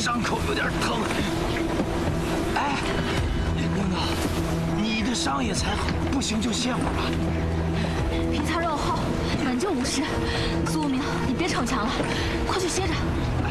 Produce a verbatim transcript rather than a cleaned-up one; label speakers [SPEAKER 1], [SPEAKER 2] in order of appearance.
[SPEAKER 1] 伤口有点疼。哎，领导，你的伤也才好，不行就歇会儿吧。
[SPEAKER 2] 平擦肉后，满救无事。苏无名，你别逞强了，快去歇着。